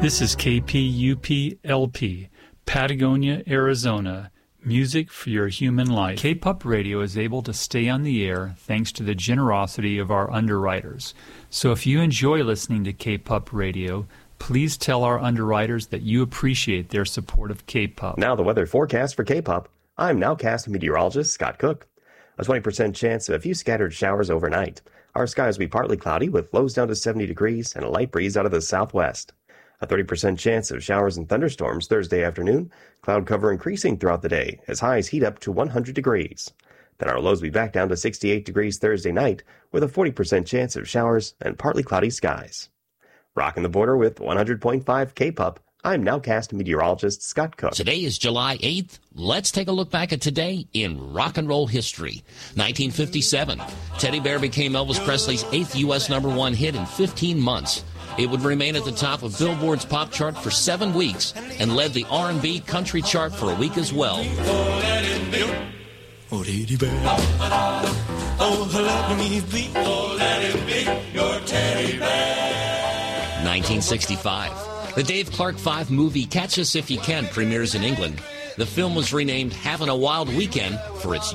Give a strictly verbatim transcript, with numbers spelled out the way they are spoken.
This is K P U P L P, Patagonia, Arizona. Music for your human life. K P U P Radio is able to stay on the air thanks to the generosity of our underwriters. So if you enjoy listening to K P U P Radio, please tell our underwriters that you appreciate their support of K P U P. Now the weather forecast for K P U P. I'm Nowcast meteorologist Scott Cook. A twenty percent chance of a few scattered showers overnight. Our skies will be partly cloudy with lows down to seventy degrees and a light breeze out of the southwest. A thirty percent chance of showers and thunderstorms Thursday afternoon. Cloud cover increasing throughout the day as highs heat up to one hundred degrees. Then our lows will be back down to sixty-eight degrees Thursday night with a forty percent chance of showers and partly cloudy skies. Rocking the border with one hundred point five K P U P, I'm Nowcast meteorologist Scott Cook. Today is July eighth. Let's take a look back at today in rock and roll history. nineteen fifty-seven, Teddy Bear became Elvis Presley's eighth U S number one hit in fifteen months. It would remain at the top of Billboard's pop chart for seven weeks and led the R and B country chart for a week as well. Oh, Teddy Bear. Oh, let me be. Oh, let him be your Teddy Bear. nineteen sixty-five. The Dave Clark five movie Catch Us If You Can premieres in England. The film was renamed Having a Wild Weekend for its